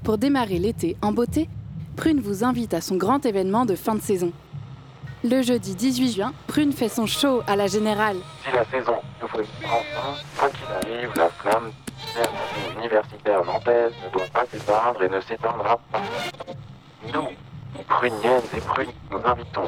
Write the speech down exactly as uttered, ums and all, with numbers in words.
Pour démarrer l'été en beauté, Prune vous invite à son grand événement de fin de saison. Le jeudi dix-huit juin, Prune fait son show à la Générale. Si la saison nous faut enfin, quoi qu'il arrive, la flamme universitaire nantaise ne doit pas s'éteindre et ne s'éteindra pas. Nous, pruniennes et prunes, nous invitons